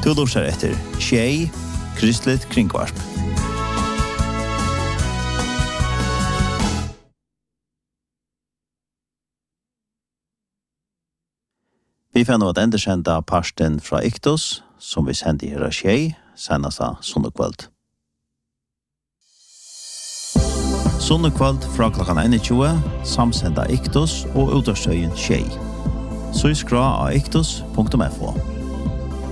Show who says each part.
Speaker 1: Du lurer etter Tjej, Kristligt Kringvarp. Vi får nå at endersenda parsten fra Iktos, som vi sender her av Tjej, senest av Sunnekveld. Sunnekveld fra klokkan 21, samsenda Iktos og utårstøyen Tjej. Så skra av iktos.fo.